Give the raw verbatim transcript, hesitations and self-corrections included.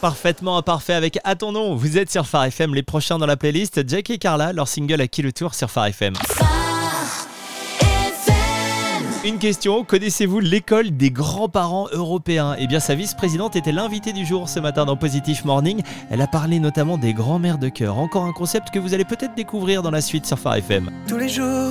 Parfaitement imparfait avec À ton nom. Vous êtes sur Phare F M, les prochains dans la playlist. Jack et Carla, leur single À qui le tour sur Phare F M. Une question, connaissez-vous l'école des grands-parents européens ? Eh bien, sa vice-présidente était l'invitée du jour ce matin dans Positive Morning. Elle a parlé notamment des grands-mères de cœur. Encore un concept que vous allez peut-être découvrir dans la suite sur Phare F M. Tous les jours.